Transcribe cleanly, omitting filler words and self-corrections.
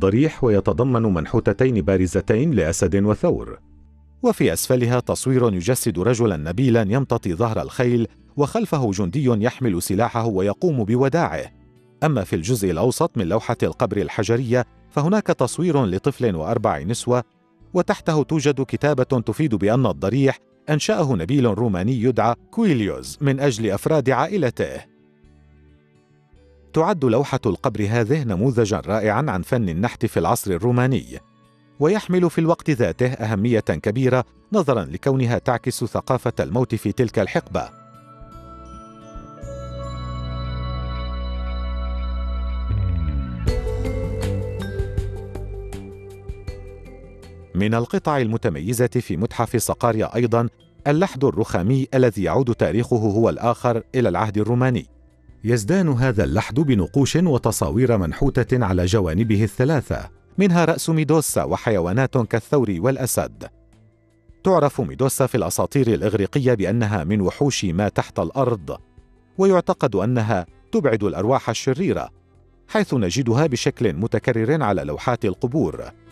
الضريح ويتضمن منحوتتين بارزتين لأسد وثور. وفي أسفلها تصوير يجسد رجلا نبيلا يمتطي ظهر الخيل وخلفه جندي يحمل سلاحه ويقوم بوداعه. أما في الجزء الأوسط من لوحة القبر الحجرية فهناك تصوير لطفل و4 نسوة، وتحته توجد كتابة تفيد بأن الضريح أنشأه نبيل روماني يدعى كويليوس من أجل أفراد عائلته. تعد لوحة القبر هذه نموذجاً رائعاً عن فن النحت في العصر الروماني، ويحمل في الوقت ذاته أهمية كبيرة نظراً لكونها تعكس ثقافة الموت في تلك الحقبة. من القطع المتميزة في متحف صقاريا أيضاً اللحد الرخامي الذي يعود تاريخه هو الآخر إلى العهد الروماني. يزدان هذا اللحد بنقوش وتصاوير منحوتة على جوانبه الثلاثة، منها رأس ميدوسا وحيوانات كالثور والأسد. تعرف ميدوسا في الأساطير الإغريقية بأنها من وحوش ما تحت الأرض، ويعتقد أنها تبعد الأرواح الشريرة، حيث نجدها بشكل متكرر على لوحات القبور.